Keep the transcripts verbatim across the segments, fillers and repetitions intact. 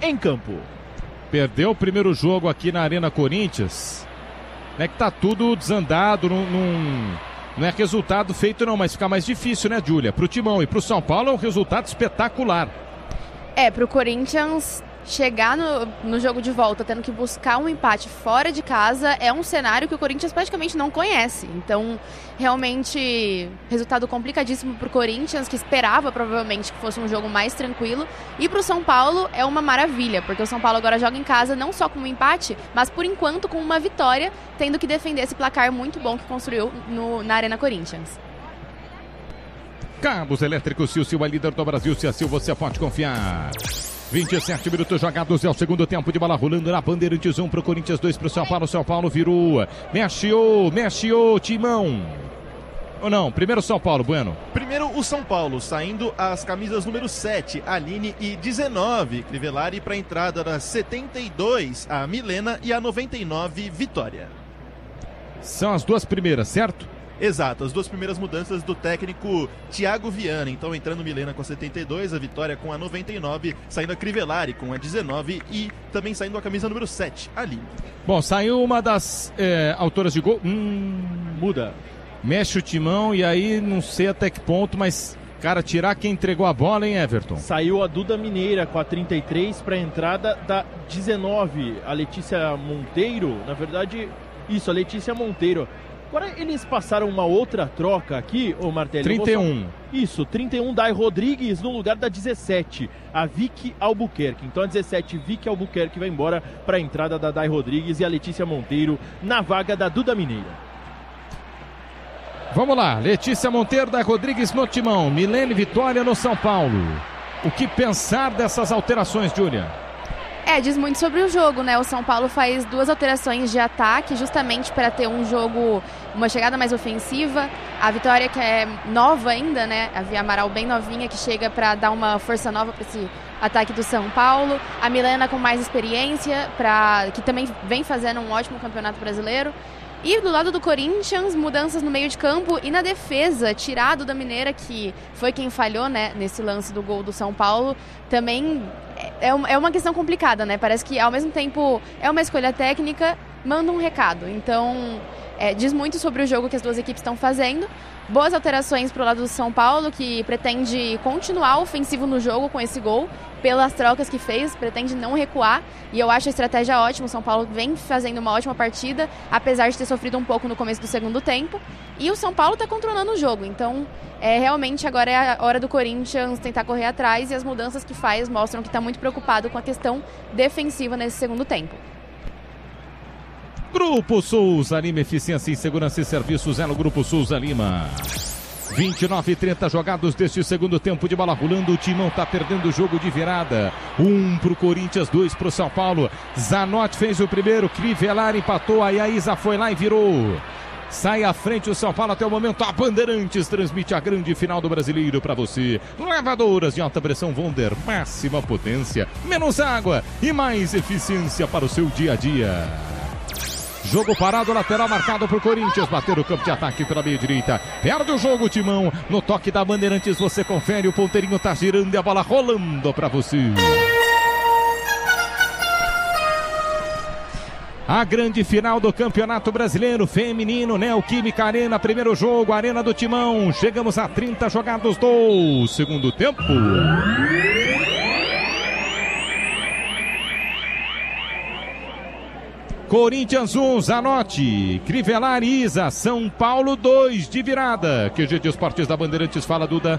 em campo. Perdeu o primeiro jogo aqui na Arena Corinthians. Não é que tá tudo desandado, não, não, não é resultado feito não, mas fica mais difícil, né, Júlia? Pro Timão e pro São Paulo é um resultado espetacular. É, pro Corinthians chegar no, no jogo de volta tendo que buscar um empate fora de casa é um cenário que o Corinthians praticamente não conhece. Então, realmente, resultado complicadíssimo pro Corinthians, que esperava provavelmente que fosse um jogo mais tranquilo. E pro São Paulo é uma maravilha, porque o São Paulo agora joga em casa não só com um empate, mas por enquanto com uma vitória, tendo que defender esse placar muito bom que construiu no, na Arena Corinthians. Cabos Elétricos Silsil é líder do Brasil, se assim você pode confiar. vinte e sete minutos jogados, é o segundo tempo de bola rolando na Bandeirantes, um pro Corinthians, dois pro São Paulo. São Paulo virou, mexe-o, mexe-o, Timão. Ou não, primeiro São Paulo, Bueno. Primeiro o São Paulo, saindo as camisas número sete, Aline, e dezenove, Crivellari, para a entrada da setenta e dois, a Milena, e a noventa e nove, Vitória. São as duas primeiras, certo? Exato, as duas primeiras mudanças do técnico Thiago Viana. Então entrando Milena com a setenta e dois, a Vitória com a noventa e nove, saindo a Crivellari com a dezenove e também saindo a camisa número sete, Aline. Bom, saiu uma das é, autoras de gol. Hum, muda. Mexe o Timão e aí não sei até que ponto, mas, cara, tirar quem entregou a bola, hein, Everton? Saiu a Duda Mineira com a trinta e três para a entrada da dezenove, a Letícia Monteiro. Na verdade, isso, a Letícia Monteiro. Agora eles passaram uma outra troca aqui, ô Martelli. trinta e um. Só... Isso, trinta e um, Dai Rodrigues no lugar da dezessete, a Vicky Albuquerque. Então a dezessete, Vicky Albuquerque vai embora para a entrada da Dai Rodrigues e a Letícia Monteiro na vaga da Duda Mineira. Vamos lá, Letícia Monteiro, Dai Rodrigues no Timão, Milene Vitória no São Paulo. O que pensar dessas alterações, Júlia? É, diz muito sobre o jogo, né? O São Paulo faz duas alterações de ataque justamente para ter um jogo, uma chegada mais ofensiva. A Vitória, que é nova ainda, né? A Via Amaral bem novinha, que chega para dar uma força nova para esse ataque do São Paulo. A Milena com mais experiência, pra, que também vem fazendo um ótimo campeonato brasileiro. E do lado do Corinthians, mudanças no meio de campo e na defesa, tirado da Mineira, que foi quem falhou, né, nesse lance do gol do São Paulo. Também é uma questão complicada, né? Parece que ao mesmo tempo é uma escolha técnica, manda um recado. Então, é, diz muito sobre o jogo que as duas equipes estão fazendo. Boas alterações para o lado do São Paulo, que pretende continuar ofensivo no jogo com esse gol, pelas trocas que fez, pretende não recuar, e eu acho a estratégia ótima. O São Paulo vem fazendo uma ótima partida, apesar de ter sofrido um pouco no começo do segundo tempo, e o São Paulo está controlando o jogo, então é, realmente agora é a hora do Corinthians tentar correr atrás, e as mudanças que faz mostram que está muito preocupado com a questão defensiva nesse segundo tempo. Grupo Souza Lima, eficiência em segurança e serviços é no Grupo Souza Lima. vinte e nove e trinta jogados deste segundo tempo de bola rolando. O Timão tá perdendo o jogo de virada. Um pro Corinthians, dois pro São Paulo. Zanotti fez o primeiro, Crivellari empatou, aí a Isa foi lá e virou. Sai à frente o São Paulo até o momento. A Bandeirantes transmite a grande final do Brasileiro para você. Lavadoras de alta pressão Wonder, máxima potência, menos água e mais eficiência para o seu dia a dia. Jogo parado, lateral marcado pro Corinthians. Bater o campo de ataque pela meia direita. Perde o jogo, Timão. No toque da Bandeirantes você confere. O ponteirinho tá girando e a bola rolando pra você. A grande final do Campeonato Brasileiro Feminino, Neoquímica Arena. Primeiro jogo, Arena do Timão. Chegamos a trinta jogados do segundo tempo. Corinthians um, Zanotti, Crivellari, Isa, São Paulo dois de virada. Q G de Esportes da Bandeirantes, fala Duda.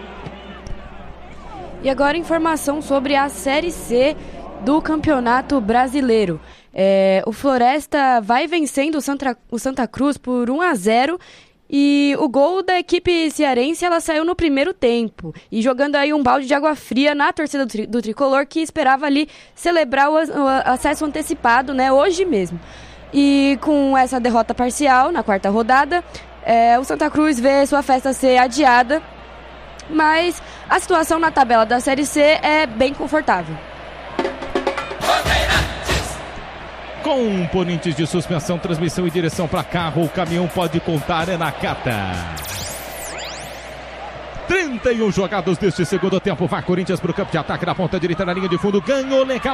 E agora informação sobre a Série C do Campeonato Brasileiro. É, o Floresta vai vencendo o Santa, o Santa Cruz por um a zero. E o gol da equipe cearense, ela saiu no primeiro tempo. E jogando aí um balde de água fria na torcida do, tri, do Tricolor, que esperava ali celebrar o, o acesso antecipado, né, hoje mesmo. E com essa derrota parcial na quarta rodada, é, o Santa Cruz vê sua festa ser adiada. Mas a situação na tabela da Série C é bem confortável. Componentes de suspensão, transmissão e direção para carro, o caminhão pode contar, é na Cata. trinta e um jogados deste segundo tempo, vai Corinthians para o campo de ataque na ponta direita na linha de fundo, ganhou legal.